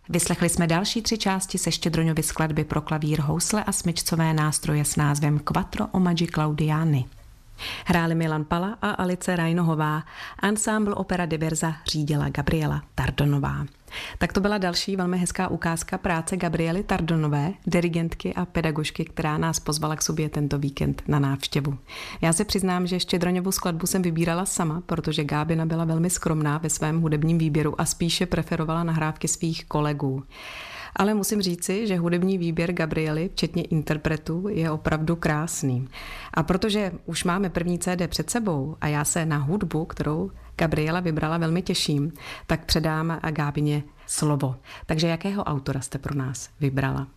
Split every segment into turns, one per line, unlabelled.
Vyslechli jsme další 3 části se Štědroňovy skladby pro klavír, housle a smyčcové nástroje s názvem Quattro omaggi Claudiani. Hráli Milan Pala a Alice Rajnohová. Ansámbl Opera Diversa řídila Gabriela Tardonová. Tak to byla další velmi hezká ukázka práce Gabriely Tardonové, dirigentky a pedagožky, která nás pozvala k sobě tento víkend na návštěvu. Já se přiznám, že Štědroňovu skladbu jsem vybírala sama, protože Gábina byla velmi skromná ve svém hudebním výběru a spíše preferovala nahrávky svých kolegů. Ale musím říci, že hudební výběr Gabriely, včetně interpretů, je opravdu krásný. A protože už máme první CD před sebou a já se na hudbu, kterou Gabriela vybrala, velmi těším, tak předám Gábině slovo. Takže jakého autora jste pro nás vybrala?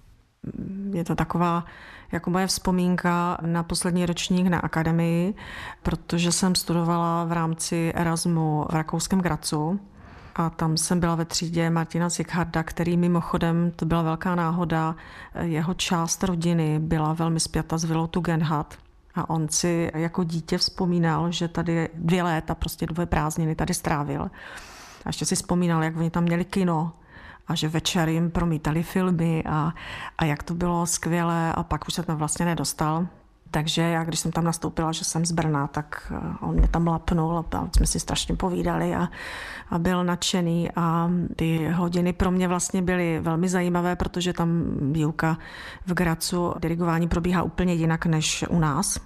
Je to taková jako moje vzpomínka na poslední ročník na akademii, protože jsem studovala v rámci Erasmu v rakouském Grazu. A tam jsem byla ve třídě Martina Zickharda, který mimochodem, to byla velká náhoda, jeho část rodiny byla velmi spjata s Villou Tugendhat. A on si jako dítě vzpomínal, že tady 2 léta, prostě 2 prázdniny tady strávil. A ještě si vzpomínal, jak oni tam měli kino a že večer jim promítali filmy a jak to bylo skvělé a pak už se tam vlastně nedostal. Takže já, když jsem tam nastoupila, že jsem z Brna, tak on mě tam lapnul a jsme si strašně povídali a byl nadšený a ty hodiny pro mě vlastně byly velmi zajímavé, protože tam výuka v Grazu, dirigování probíhá úplně jinak než u nás.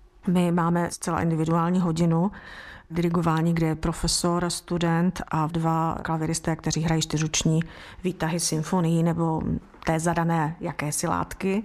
My máme zcela individuální hodinu dirigování, kde je profesor, student a 2 klaviristé, kteří hrají 4ruční výtahy symfonií nebo té zadané jakési látky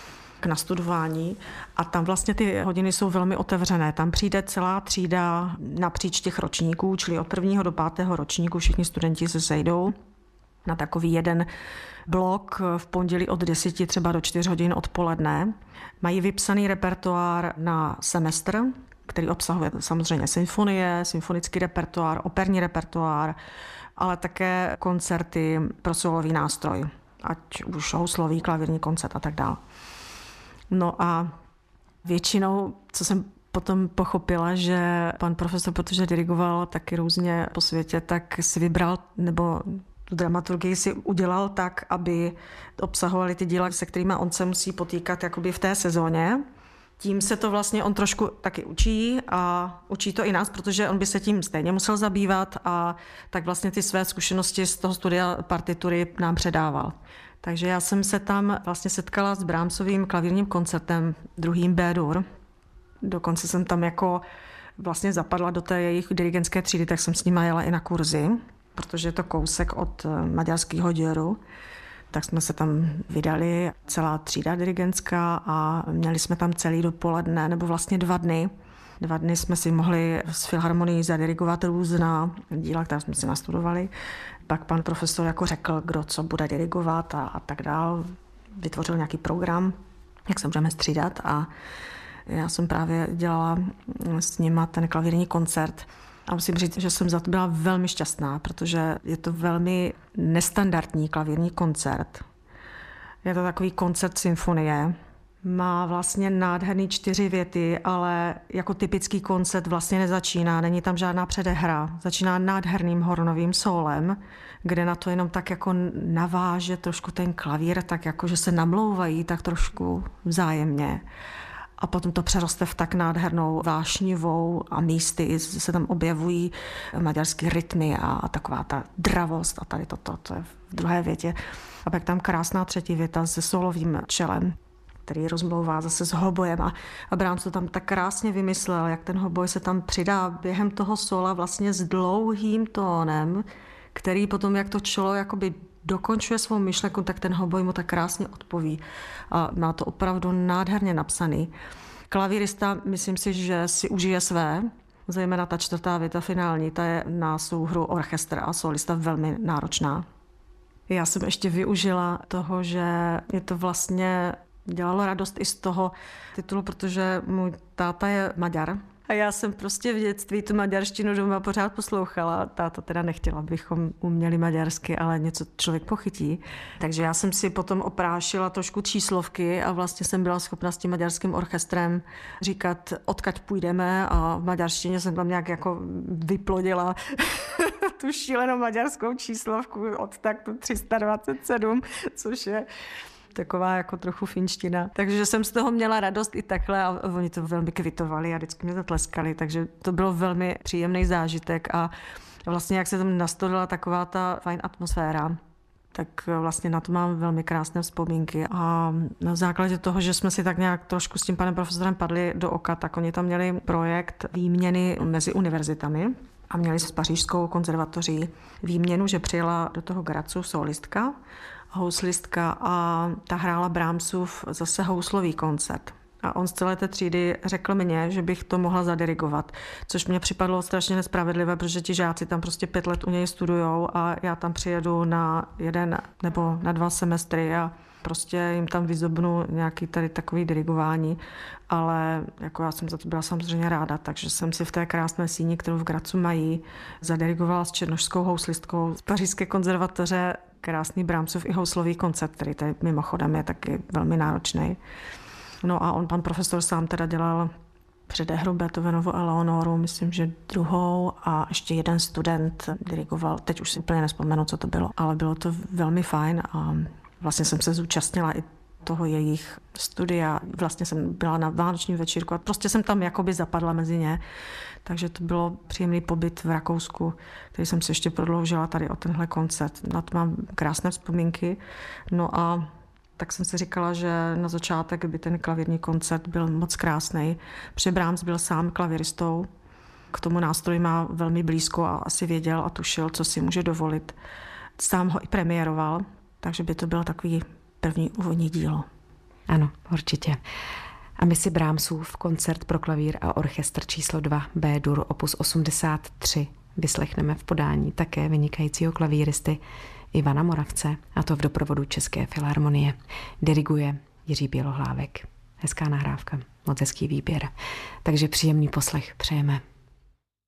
k nastudování a tam vlastně ty hodiny jsou velmi otevřené. Tam přijde celá třída napříč těch ročníků, čili od 1. do 5. ročníku všichni studenti se sejdou na takový jeden blok v pondělí od 10 třeba do 4 hodin odpoledne. Mají vypsaný repertoár na semestr, který obsahuje samozřejmě symfonie, symfonický repertoár, operní repertoár, ale také koncerty pro solový nástroj, ať už houslový, klavírní koncert a tak dále. No a většinou, co jsem potom pochopila, že pan profesor, protože dirigoval taky různě po světě, tak si vybral, nebo tu dramaturgii si udělal tak, aby obsahovaly ty díla, se kterými on se musí potýkat jakoby v té sezóně. Tím se to vlastně on trošku taky učí a učí to i nás, protože on by se tím stejně musel zabývat a tak vlastně ty své zkušenosti z toho studia partitury nám předával. Takže já jsem se tam vlastně setkala s Brahmsovým klavírním koncertem 2. B-dur. Dokonce jsem tam jako vlastně zapadla do té jejich dirigentské třídy, tak jsem s nima jela i na kurzy, protože je to kousek od maďarského děru. Tak jsme se tam vydali, celá třída dirigentská a měli jsme tam celý dopoledne, nebo vlastně 2 dny. 2 dny jsme si mohli s filharmonií zadirigovat různá díla, která jsme si nastudovali. Pak pan profesor jako řekl, kdo co bude dirigovat a tak dál. Vytvořil nějaký program, jak se budeme střídat a já jsem právě dělala s nima ten klavírní koncert. A musím říct, že jsem za to byla velmi šťastná, protože je to velmi nestandardní klavírní koncert. Je to takový koncert symfonie. Má vlastně nádherný 4 věty, ale jako typický koncert vlastně nezačíná, není tam žádná předehra. Začíná nádherným hornovým sólem, kde na to jenom tak jako naváže trošku ten klavír, tak jako, že se namlouvají tak trošku vzájemně. A potom to přeroste v tak nádhernou vášnivou a místy se tam objevují maďarské rytmy a taková ta dravost a tady to je v 2. větě. A pak tam krásná 3. věta se solovým čelem, který rozmlouvá zase s hobojem a Brahms to tam tak krásně vymyslel, jak ten hoboj se tam přidá během toho sola vlastně s dlouhým tónem, který potom, jak to čelo jakoby dokončuje svou myšlenku, tak ten hoboj mu tak krásně odpoví. A má to opravdu nádherně napsaný. Klavírista, myslím si, že si užije své, zejména ta 4. věta finální, ta je na souhru orchestr a solista velmi náročná. Já jsem ještě využila toho, že je to vlastně dělalo radost i z toho titulu, protože můj táta je Maďar. A já jsem prostě v dětství tu maďarštinu doma pořád poslouchala. Táta teda nechtěla, abychom uměli maďarsky, ale něco člověk pochytí. Takže já jsem si potom oprášila trošku číslovky a vlastně jsem byla schopna s tím maďarským orchestrem říkat, odkud půjdeme a v maďarštině jsem tam nějak jako vyplodila tu šílenou maďarskou číslovku od taktu 327, což je taková jako trochu finština. Takže jsem z toho měla radost i takhle a oni to velmi kvitovali a vždycky mě zatleskali, takže to bylo velmi příjemný zážitek a vlastně jak se tam nastolila taková ta fajn atmosféra, tak vlastně na to mám velmi krásné vzpomínky a na základě toho, že jsme si tak nějak trošku s tím panem profesorem padli do oka, tak oni tam měli projekt výměny mezi univerzitami a měli s Pařížskou konzervatoří výměnu, že přijela do toho Grazu solistka, houslistka a ta hrála Brahmsův zase houslový koncert. A on z celé té třídy řekl mně, že bych to mohla zadirigovat, což mě připadlo strašně nespravedlivé, protože ti žáci tam prostě 5 let u něj studujou a já tam přijedu na 1 nebo na 2 semestry a prostě jim tam vyzobnu nějaký tady takový dirigování, ale jako já jsem za to byla samozřejmě ráda, takže jsem si v té krásné síni, kterou v Grazu mají, zadirigovala s černošskou houslistkou z Pařížské konzervatoře krásný Brahmsův i houslový koncert, který tady mimochodem je taky velmi náročný. No a pan profesor sám teda dělal předehru Beethovenovu Eleonoru, myslím, že 2. a ještě jeden student dirigoval, teď už si úplně nespomenu, co to bylo, ale bylo to velmi fajn a vlastně jsem se zúčastnila i toho jejich studia. Vlastně jsem byla na vánočním večírku a prostě jsem tam jakoby zapadla mezi ně. Takže to bylo příjemný pobyt v Rakousku, který jsem si ještě prodloužila tady o tenhle koncert. Na to mám krásné vzpomínky. No a tak jsem si říkala, že na začátek by ten klavírní koncert byl moc krásný. Protože Brahms byl sám klaviristou, k tomu nástroji má velmi blízko a asi věděl a tušil, co si může dovolit. Sám ho i premiéroval, takže by to bylo takový první úvodní dílo.
Ano, určitě. A my si Brahmsův koncert pro klavír a orchestr číslo 2 B-dur opus 83 vyslechneme v podání také vynikajícího klavíristy Ivana Moravce, a to v doprovodu České filharmonie. Diriguje Jiří Bělohlávek. Hezká nahrávka, moc hezký výběr. Takže příjemný poslech přejeme.